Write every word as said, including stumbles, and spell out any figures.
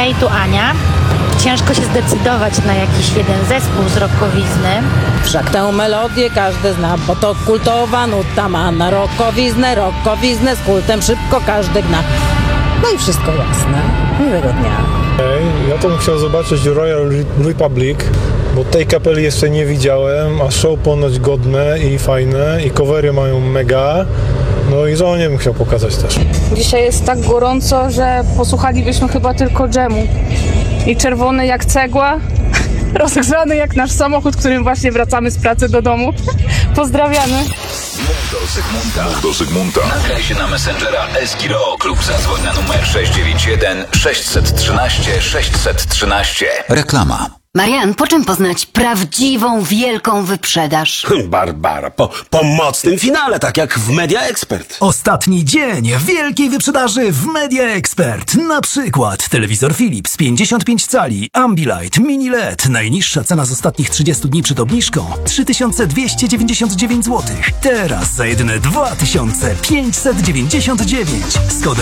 Hej, tu Ania. Ciężko się zdecydować na jakiś jeden zespół z rockowizny. Wszak tę melodię każdy zna, bo to kultowa nuta ma na rockowiznę, rockowiznę z kultem szybko każdy gna. No i wszystko jasne. Miłego dnia. Hej, ja to bym chciał zobaczyć Royal Republic, bo tej kapeli jeszcze nie widziałem, a show ponoć godne i fajne i covery mają mega. No i żonie bym chciał pokazać też. Dzisiaj jest tak gorąco, że posłuchalibyśmy chyba tylko dżemu. I czerwony jak cegła, rozgrzany jak nasz samochód, którym właśnie wracamy z pracy do domu. Pozdrawiamy. Mów do Zygmunta. Mów do Zygmunta. Nagraj się na Messengera Eskiro lub zadzwoń na numer sześć dziewięć jeden sześć jeden trzy sześć jeden trzy. Reklama. Marian, po czym poznać prawdziwą, wielką wyprzedaż? Barbara, po, po mocnym finale, tak jak w Media Expert. Ostatni dzień wielkiej wyprzedaży w Media Expert. Na przykład telewizor Philips pięćdziesiąt pięć cali, Ambilight, Mini L E D. Najniższa cena z ostatnich trzydziestu dni przed obniżką trzy tysiące dwieście dziewięćdziesiąt dziewięć złotych. Teraz za jedyne dwa tysiące pięćset dziewięćdziesiąt dziewięć z kodem